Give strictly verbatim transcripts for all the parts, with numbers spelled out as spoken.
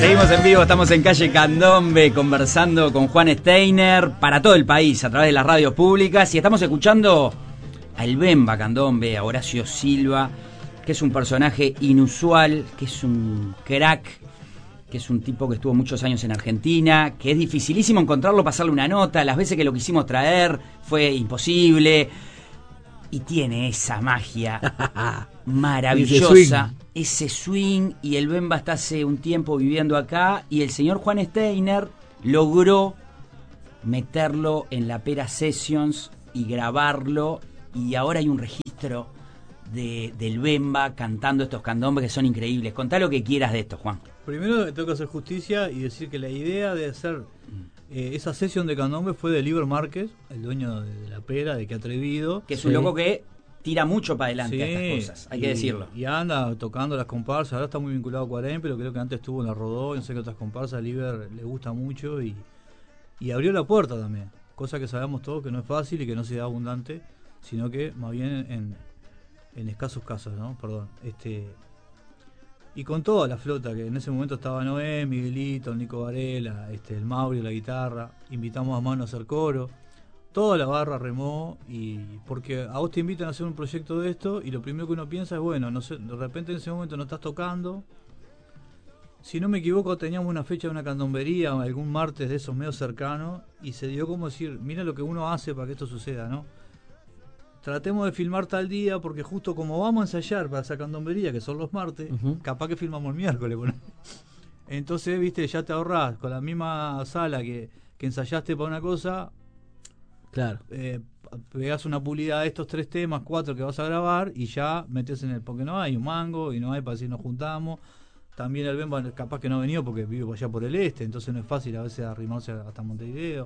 Seguimos en vivo, estamos en calle Candombe conversando con Juan Steiner para todo el país a través de las radios públicas y estamos escuchando a El Bemba Candombe, a Horacio Silva, que es un personaje inusual, que es un crack, que es un tipo que estuvo muchos años en Argentina, que es dificilísimo encontrarlo, pasarle una nota, las veces que lo quisimos traer fue imposible, y tiene esa magia maravillosa, ese swing, y el Bemba está hace un tiempo viviendo acá, y el señor Juan Steiner logró meterlo en la Pera Sessions y grabarlo, y ahora hay un registro de, del Bemba cantando estos candombes que son increíbles. Contá lo que quieras de esto, Juan. Primero tengo que hacer justicia y decir que la idea de hacer eh, esa sesión de candombe fue de Liber Márquez, el dueño de la Pera, de Que Atrevido. Que es un sí. loco que tira mucho para adelante sí, a estas cosas, hay y, que decirlo. Y anda tocando las comparsas, ahora está muy vinculado a Cuarén, pero creo que antes estuvo en la Rodó, no sé qué otras comparsas, a Liber le gusta mucho y, y abrió la puerta también, cosa que sabemos todos que no es fácil y que no se da abundante, sino que más bien en, en escasos casos, ¿no? Perdón. Este, y con toda la flota, que en ese momento estaba Noé, Miguelito, el Nico Varela, este, el Mauri, la guitarra, invitamos a Mano a hacer coro, toda la barra remó, y porque a vos te invitan a hacer un proyecto de esto y lo primero que uno piensa es, bueno, no sé, de repente en ese momento no estás tocando. Si no me equivoco, teníamos una fecha de una candombería, algún martes de esos medio cercanos, y se dio como decir, mira lo que uno hace para que esto suceda, ¿no? Tratemos de filmar tal día, porque justo como vamos a ensayar para esa candombería, que son los martes, uh-huh. capaz que filmamos el miércoles. Bueno. Entonces, viste, ya te ahorrás con la misma sala que, que ensayaste para una cosa. Claro. Eh, pegás una pulida de estos tres temas, cuatro que vas a grabar, y ya metes en el. Porque no hay un mango, y no hay para decir nos juntamos. También el Bemba capaz que no ha venido porque vive allá por el este, entonces no es fácil a veces arrimarse hasta Montevideo.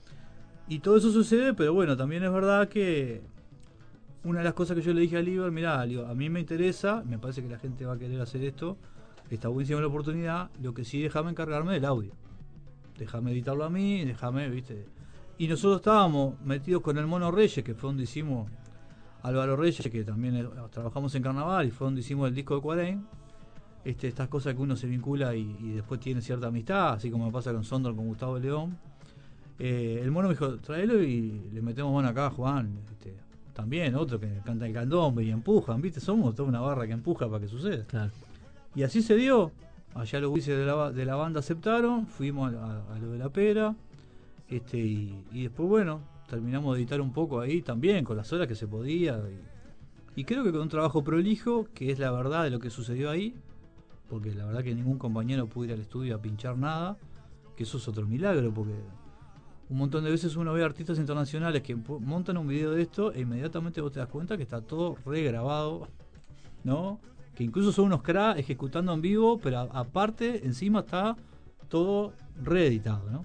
Y todo eso sucede, pero bueno, también es verdad que una de las cosas que yo le dije a Liber, mirá, a mí me interesa, me parece que la gente va a querer hacer esto, está buenísima la oportunidad, lo que sí, déjame encargarme del audio. Déjame editarlo a mí, déjame, viste. Y nosotros estábamos metidos con el Mono Reyes, que fue donde hicimos Álvaro Reyes, que también eh, trabajamos en Carnaval, y fue donde hicimos el disco de Cuarén. Este, estas cosas que uno se vincula y, y después tiene cierta amistad, así como me pasa con Sondor, con Gustavo León. Eh, el Mono me dijo, tráelo y le metemos mano acá, Juan. Este, también otro que canta el candombe y empujan, ¿viste? Somos toda una barra que empuja para que suceda. Claro. Y así se dio. Allá los juicios de la, de la banda aceptaron, fuimos a, a, a lo de la Pera, este, y, y después, bueno, terminamos de editar un poco ahí también, con las horas que se podía. Y, y creo que con un trabajo prolijo, que es la verdad de lo que sucedió ahí, porque la verdad que ningún compañero pudo ir al estudio a pinchar nada, que eso es otro milagro, porque un montón de veces uno ve artistas internacionales que montan un video de esto e inmediatamente vos te das cuenta que está todo regrabado, ¿no? Que incluso son unos cracks ejecutando en vivo, pero a, aparte, encima está todo reeditado, ¿no?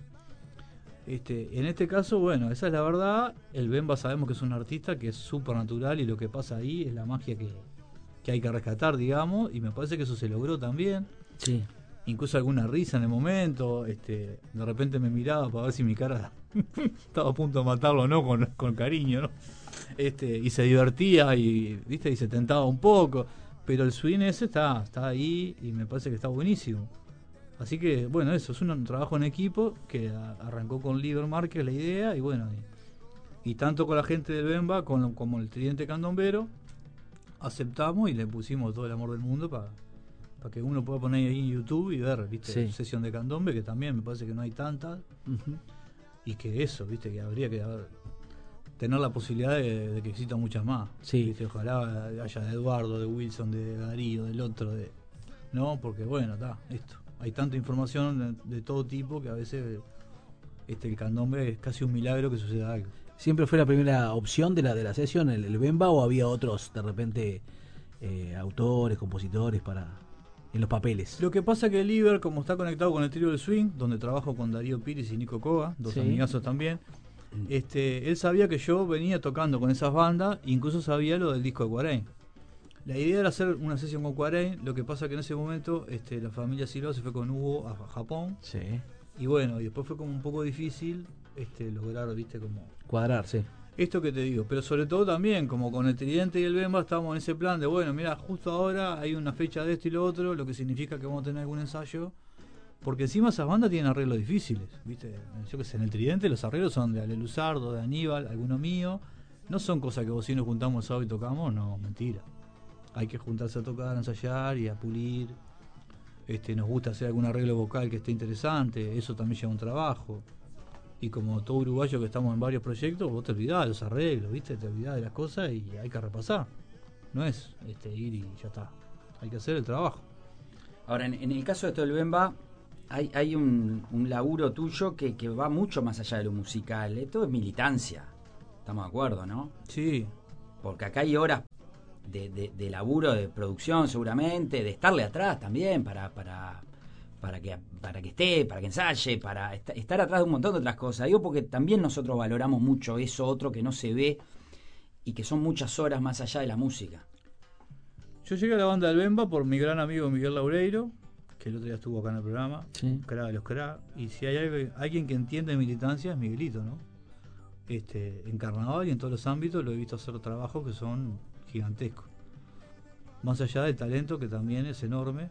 Este, en este caso, bueno, esa es la verdad. El Bemba sabemos que es un artista que es súper natural y lo que pasa ahí es la magia que, que hay que rescatar, digamos, y me parece que eso se logró también. Sí. Incluso alguna risa en el momento, este, de repente me miraba para ver si mi cara estaba a punto de matarlo o no, con, con cariño, ¿no? Este, y se divertía y, ¿viste? Y se tentaba un poco, pero el swing ese está, está ahí y me parece que está buenísimo. Así que, bueno, eso es un, un trabajo en equipo que a, arrancó con Liber Márquez la idea, y bueno, y, y tanto con la gente del Bemba con, como el Tridente Candombero, aceptamos y le pusimos todo el amor del mundo para para que uno pueda poner ahí en YouTube y ver, viste, sí. Sesión de candombe, que también me parece que no hay tantas, uh-huh. y que eso, viste, que habría que haber, tener la posibilidad de, de que existan muchas más. Sí. Viste, ojalá haya de Eduardo, de Wilson, de Darío, del otro, de no, porque bueno, está, esto, hay tanta información de, de todo tipo que a veces este el candombe es casi un milagro que suceda algo. ¿Siempre fue la primera opción de la de la sesión, el, el Bemba, o había otros de repente eh, autores, compositores para en los papeles? Lo que pasa que el Liber, como está conectado con el trío del swing, donde trabajo con Darío Pires y Nico Cova, dos sí. amigazos también, este, él sabía que yo venía tocando con esas bandas, incluso sabía lo del disco de Cuarén. La idea era hacer una sesión con Cuarén, lo que pasa que en ese momento este, la familia Silva se fue con Hugo a Japón, sí. y bueno, y después fue como un poco difícil este, lograr, viste, como cuadrar, sí. Esto que te digo, pero sobre todo también, como con el Tridente y el Bemba, estábamos en ese plan de, bueno, mira, justo ahora hay una fecha de esto y lo otro, lo que significa que vamos a tener algún ensayo Porque encima esas bandas tienen arreglos difíciles, ¿viste? Yo que sé, en el Tridente los arreglos son de Ale Luzardo, de Aníbal, alguno mío. No son cosas que vos si nos juntamos el sábado y tocamos, no, mentira. Hay que juntarse a tocar, a ensayar y a pulir. Este, nos gusta hacer algún arreglo vocal que esté interesante, eso también lleva un trabajo. Y como todo uruguayo que estamos en varios proyectos, vos te olvidás de los arreglos, ¿viste? Te olvidás de las cosas y hay que repasar. No es este, ir y ya está. Hay que hacer el trabajo. Ahora, en, en el caso de esto del Bemba, hay, hay un, un laburo tuyo que, que va mucho más allá de lo musical. Esto es militancia. Estamos de acuerdo, ¿no? Sí. Porque acá hay horas de, de, de laburo, de producción seguramente, de estarle atrás también para para para que para que esté, para que ensaye, para est- estar atrás de un montón de otras cosas. Digo porque también nosotros valoramos mucho eso otro que no se ve y que son muchas horas más allá de la música. Yo llegué a la banda del Bemba por mi gran amigo Miguel Laureiro, que el otro día estuvo acá en el programa, Sí. cra de los cra, y si hay algo- alguien que entiende militancia es Miguelito, ¿no? Este, en carnaval y en todos los ámbitos lo he visto hacer trabajos que son gigantescos. Más allá del talento que también es enorme.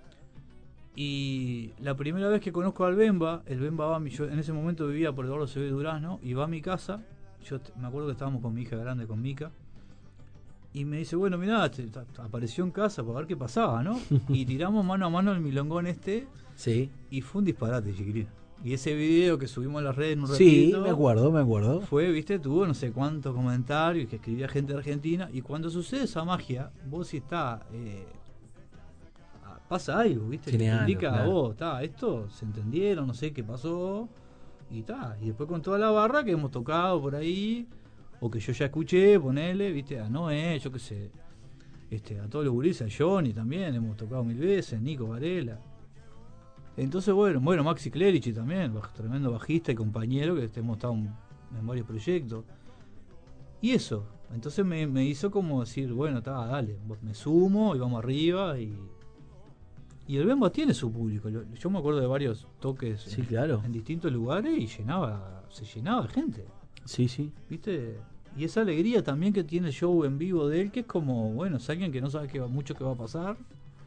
Y la primera vez que conozco al Bemba, el Bemba va a mi, yo en ese momento vivía por Eduardo Acevedo Durazno y va a mi casa. Yo te- me acuerdo que estábamos con mi hija grande, con Mica. Y me dice, bueno, mirá, te- te- apareció en casa para ver qué pasaba, ¿no? Y tiramos mano a mano el milongón este Sí. y fue un disparate, chiquilín. Y ese video que subimos a las redes en un Sí, ratito, me acuerdo, me acuerdo. fue, viste, tuvo no sé cuántos comentarios que escribía gente de Argentina. Y cuando sucede esa magia, vos si está, eh, ah, pasa algo, viste, que Tiene te algo, indica a claro. vos, está, esto se entendieron, no sé qué pasó, y está. Y después con toda la barra que hemos tocado por ahí, o que yo ya escuché, ponele, viste, a Noé, yo qué sé, este, a todos los gurises, a Johnny también, hemos tocado mil veces, Nico Varela. Entonces, bueno, bueno, Maxi Clerici también, baj- tremendo bajista y compañero que este, hemos estado en, en varios proyectos. Y eso, entonces me, me hizo como decir, bueno, está, dale, vos- me sumo y vamos arriba. Y, y el Bemba tiene su público. Yo, yo me acuerdo de varios toques Sí, en, claro. en distintos lugares y llenaba, se llenaba de gente, Sí, sí. ¿viste? Y esa alegría también que tiene el show en vivo de él, que es como, bueno, es alguien que no sabe qué va, mucho qué va a pasar.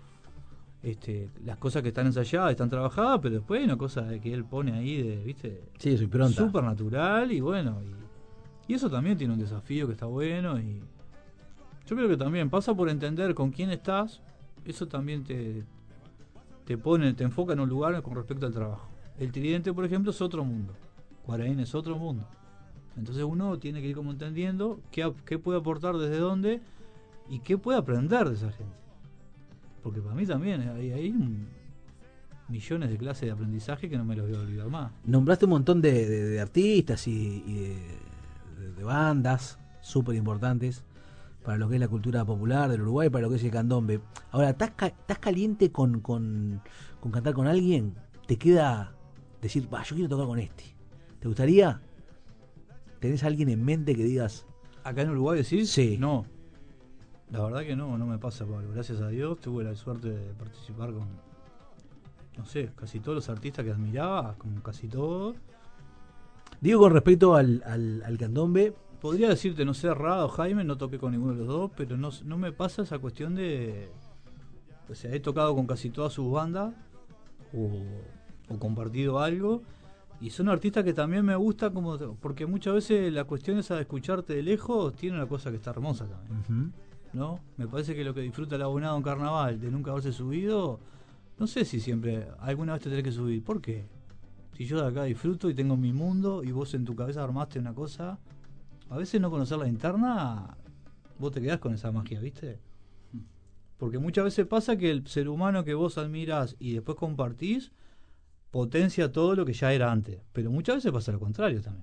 Este, las cosas que están ensayadas están trabajadas, pero después hay una cosa de que él pone ahí de, ¿viste? Sí, soy pronta. Súper natural y bueno, y, y eso también tiene un desafío que está bueno y yo creo que también pasa por entender con quién estás, eso también te, te pone, te enfoca en un lugar con respecto al trabajo. El Tridente, por ejemplo, es otro mundo, Cuaraín es otro mundo, entonces uno tiene que ir como entendiendo qué, qué puede aportar desde dónde y qué puede aprender de esa gente. Porque para mí también hay, hay un- millones de clases de aprendizaje que no me los voy a olvidar más. Nombraste un montón de, de- de artistas y, y de, de- de bandas súper importantes para lo que es la cultura popular del Uruguay, para lo que es el candombe. Ahora, ¿estás, ca- estás caliente con, con, con cantar con alguien? ¿Te queda decir, va, yo quiero tocar con este? ¿Te gustaría? ¿Tenés a alguien en mente que digas, ¿Acá en Uruguay decís? Sí. No. La verdad que no, no me pasa, Pablo. Gracias a Dios tuve la suerte de participar con, no sé, casi todos los artistas que admiraba, con casi todos. digo con respecto al, al, al candombe? Podría decirte, no sé, Rada o Jaime, no toqué con ninguno de los dos, pero no, no me pasa esa cuestión de... O sea, he tocado con casi todas sus bandas o, o compartido algo. Y son artistas que también me gusta como... Porque muchas veces la cuestión esa de escucharte de lejos tiene una cosa que está hermosa también. Ujú. ¿No? Me parece que lo que disfruta el abonado en carnaval de nunca haberse subido, no sé si siempre, alguna vez te tenés que subir. ¿Por qué? Si yo de acá disfruto y tengo mi mundo y vos en tu cabeza armaste una cosa, a veces no conocer la interna, vos te quedás con esa magia, ¿viste? Porque muchas veces pasa que el ser humano que vos admirás y después compartís, potencia todo lo que ya era antes. Pero muchas veces pasa lo contrario también.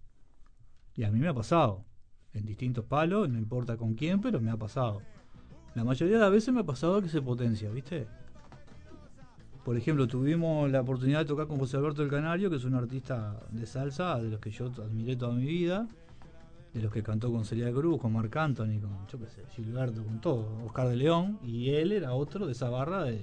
Y a mí me ha pasado. En distintos palos, no importa con quién, pero me ha pasado. La mayoría de las veces me ha pasado que se potencia, ¿viste? Por ejemplo, tuvimos la oportunidad de tocar con José Alberto del Canario, que es un artista de salsa, de los que yo admiré toda mi vida, de los que cantó con Celia Cruz, con Marc Anthony, con, yo qué sé, Gilberto, con todo, Oscar de León, y él era otro de esa barra de...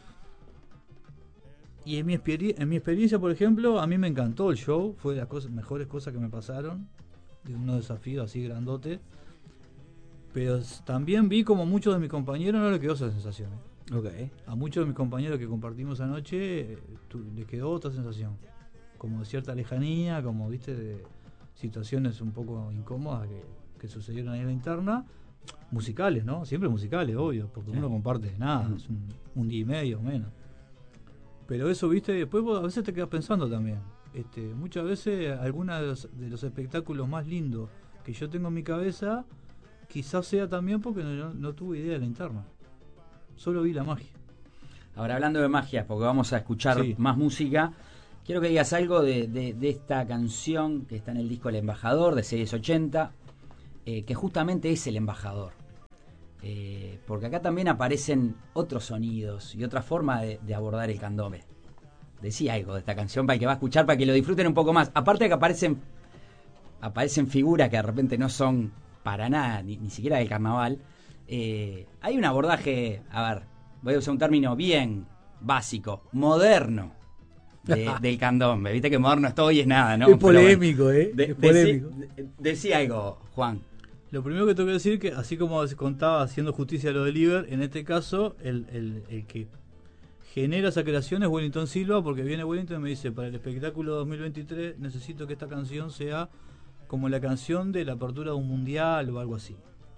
Y en mi, experi- en mi experiencia, por ejemplo, a mí me encantó el show, fue de las cosas, mejores cosas que me pasaron, de unos desafíos así grandotes, pero s- también vi como muchos de mis compañeros no le quedó esa sensación. ¿eh? Okay. A muchos de mis compañeros que compartimos anoche eh, tu, les quedó otra sensación, como de cierta lejanía, como viste, de situaciones un poco incómodas que, que sucedieron ahí en la interna, musicales, ¿no? Siempre musicales, obvio, porque uno no comparte nada, es un, un día y medio o menos. Pero eso, viste, después vos a veces te quedas pensando también. Este, muchas veces algunos de los, de los espectáculos más lindos que yo tengo en mi cabeza, quizás sea también porque no, no tuve idea de la interna. Solo vi la magia. Ahora, hablando de magia, porque vamos a escuchar Sí. más música, quiero que digas algo de, de, de esta canción que está en el disco El Embajador, de series ochenta, eh, que justamente es el embajador. Eh, porque acá también aparecen otros sonidos y otra forma de, de abordar el candombe. Decía algo de esta canción para el que va a escuchar, para que lo disfruten un poco más. Aparte de que aparecen aparecen figuras que de repente no son para nada, ni, ni siquiera del carnaval. Eh, hay un abordaje, a ver, voy a usar un término bien básico, moderno de, del candombe. Viste que moderno es todo y es nada, ¿no? Es polémico, bueno, ¿eh? De, es polémico. Decí, de, decía algo, Juan. Lo primero que tengo que decir que, así como se contaba haciendo justicia a lo de Liber, en este caso, el, el, el que genera esa creación es Wellington Silva, porque viene Wellington y me dice, para el espectáculo dos mil veintitrés necesito que esta canción sea como la canción de la apertura de un mundial o algo así.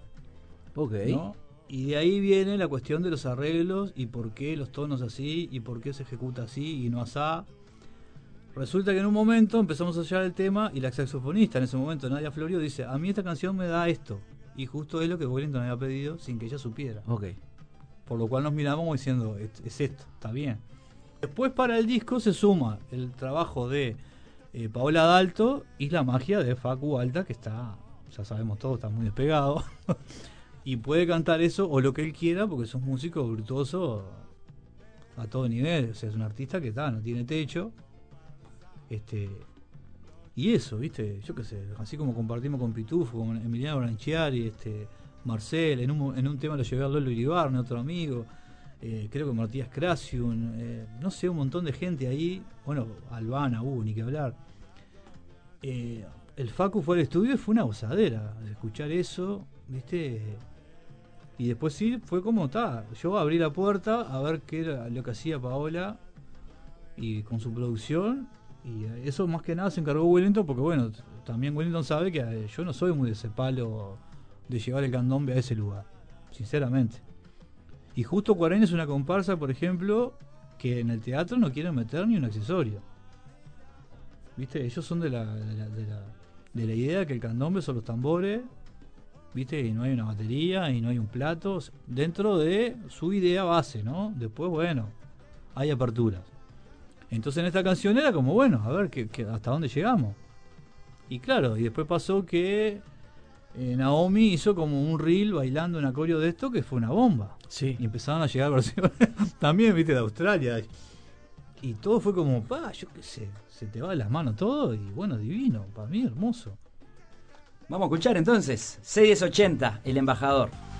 Ok. ¿No? Y de ahí viene la cuestión de los arreglos y por qué los tonos así y por qué se ejecuta así y no asá. Resulta que en un momento empezamos a hallar el tema y la saxofonista en ese momento, Nadia Florio, dice, a mí esta canción me da esto. Y justo es lo que Wellington había pedido sin que ella supiera. Ok. Por lo cual nos miramos diciendo, es, es esto, está bien. Después para el disco se suma el trabajo de eh, Paola Dalto y la magia de Facu Alta, que está, ya sabemos todos, está muy despegado. Y puede cantar eso o lo que él quiera, porque es un músico virtuoso a todo nivel. O sea, es un artista que está, no tiene techo. Este, y eso, viste, yo qué sé, así como compartimos con Pitufo, con Emiliano Branchiari, este, Marcel, en un, en un tema lo llevé a Lolo Iribarne, otro amigo, eh, creo que Matías Crasiun, eh, no sé, un montón de gente ahí, bueno, Albana, hubo ni que hablar. Eh, el Facu fue al estudio y fue una gozadera, escuchar eso, viste, y después sí, fue como está, yo abrí la puerta a ver qué era lo que hacía Paola y con su producción. Y eso más que nada se encargó Wellington, porque bueno, también Wellington sabe que eh, yo no soy muy de ese palo de llevar el candombe a ese lugar, sinceramente. Y justo Cuarén es una comparsa, por ejemplo, que en el teatro no quieren meter ni un accesorio. ¿Viste? Ellos son de la, de la, de la, de la idea que el candombe son los tambores, ¿viste? Y no hay una batería y no hay un plato, dentro de su idea base, ¿no? Después, bueno, hay aperturas. Entonces en esta canción era como, bueno, a ver que, que hasta dónde llegamos. Y claro, y después pasó que eh, Naomi hizo como un reel bailando un acorio de esto que fue una bomba. Sí. Y empezaron a llegar versiones también, viste, de Australia. Y todo fue como, pa, yo qué sé, se te va de las manos todo y bueno, divino, para mí hermoso. Vamos a escuchar entonces, series ochenta, El Embajador.